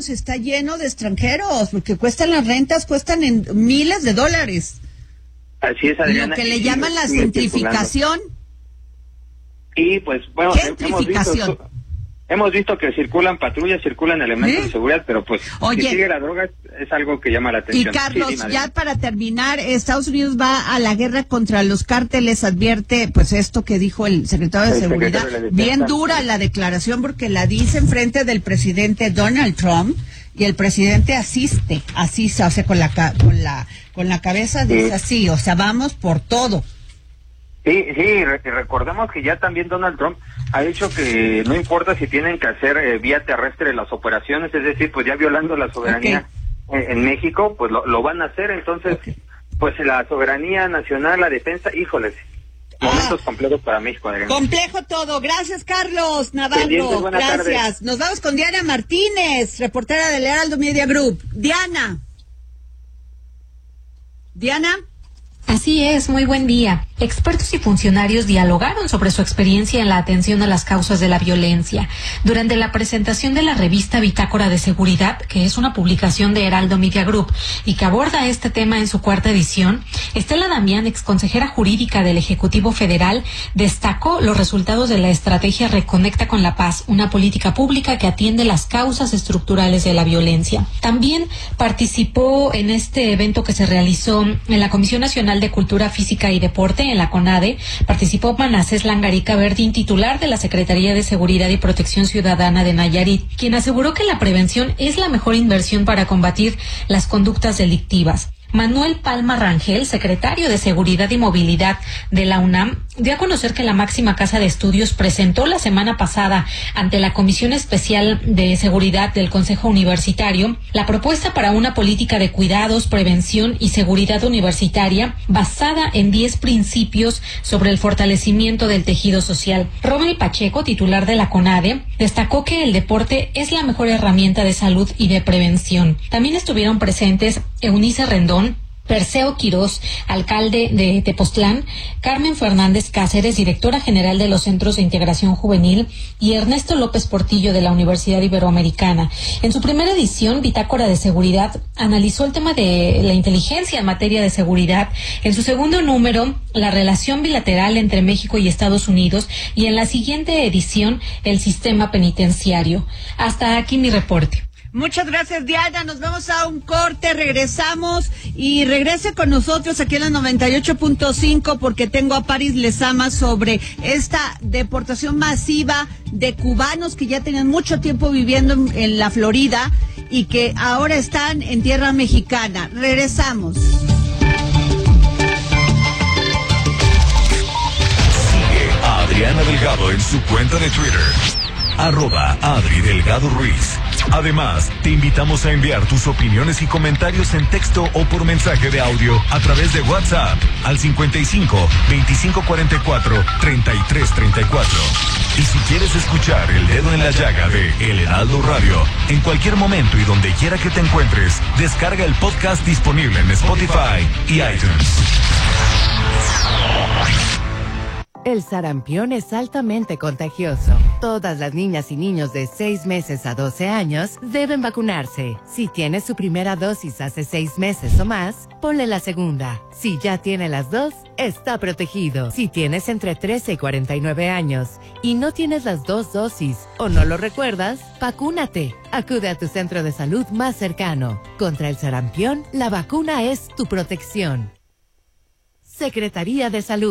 pues está lleno de extranjeros, porque las rentas cuestan en miles de dólares. Así es, Adriana. Lo que le llaman la gentrificación. Y pues, bueno, hemos visto que circulan patrullas, circulan elementos de seguridad, pero pues si sigue la droga es algo que llama la atención. Y Carlos, ya para terminar, Estados Unidos va a la guerra contra los cárteles, advierte pues esto que dijo el secretario de Seguridad, bien dura la declaración porque la dice en frente del presidente Donald Trump y el presidente asiste, o sea, con la cabeza dice así, o sea, vamos por todo. Sí, recordemos que ya también Donald Trump ha dicho que no importa si tienen que hacer vía terrestre las operaciones, es decir, pues ya violando la soberanía en México, pues lo van a hacer, entonces, pues la soberanía nacional, la defensa, híjoles, momentos complejos para México, Adriana. Complejo todo, gracias Carlos Navarro, gracias. Tardes. Nos vamos con Diana Martínez, reportera del Heraldo Media Group. Diana. Así es, muy buen día. Expertos y funcionarios dialogaron sobre su experiencia en la atención a las causas de la violencia. Durante la presentación de la revista Bitácora de Seguridad, que es una publicación de Heraldo Media Group y que aborda este tema en su 4ª edición, Estela Damián, exconsejera jurídica del Ejecutivo Federal, destacó los resultados de la estrategia Reconecta con la Paz, una política pública que atiende las causas estructurales de la violencia. También participó en este evento que se realizó en la Comisión Nacional de Cultura Física y Deporte, en la CONADE, participó Manasés Langarica Verdín, titular de la Secretaría de Seguridad y Protección Ciudadana de Nayarit, quien aseguró que la prevención es la mejor inversión para combatir las conductas delictivas. Manuel Palma Rangel, secretario de Seguridad y Movilidad de la UNAM, dio a conocer que la máxima casa de estudios presentó la semana pasada ante la Comisión Especial de Seguridad del Consejo Universitario la propuesta para una política de cuidados, prevención y seguridad universitaria basada en 10 principios sobre el fortalecimiento del tejido social. Romel Pacheco, titular de la CONADE, destacó que el deporte es la mejor herramienta de salud y de prevención. También estuvieron presentes Eunice Rendón, Perseo Quirós, alcalde de Tepoztlán, Carmen Fernández Cáceres, directora general de los Centros de Integración Juvenil, y Ernesto López Portillo de la Universidad Iberoamericana. En su primera edición, Bitácora de Seguridad analizó el tema de la inteligencia en materia de seguridad. En su segundo número, la relación bilateral entre México y Estados Unidos, y en la siguiente edición, el sistema penitenciario. Hasta aquí mi reporte. Muchas gracias, Diana. Nos vamos a un corte, regresamos y regrese con nosotros aquí en la 98.5 porque tengo a Paris Lezama sobre esta deportación masiva de cubanos que ya tenían mucho tiempo viviendo en la Florida y que ahora están en tierra mexicana. Regresamos. Sigue a Adriana Delgado en su cuenta de Twitter, @AdriDelgadoRuiz. Además, te invitamos a enviar tus opiniones y comentarios en texto o por mensaje de audio a través de WhatsApp al 55 2544 3334. Y si quieres escuchar El Dedo en la Llaga de El Heraldo Radio, en cualquier momento y donde quiera que te encuentres, descarga el podcast disponible en Spotify y iTunes. El sarampión es altamente contagioso. Todas las niñas y niños de 6 meses a 12 años deben vacunarse. Si tiene su primera dosis hace 6 meses o más, ponle la segunda. Si ya tiene las 2, está protegido. Si tienes entre 13 y 49 años y no tienes las 2 dosis o no lo recuerdas, vacúnate. Acude a tu centro de salud más cercano. Contra el sarampión, la vacuna es tu protección. Secretaría de Salud.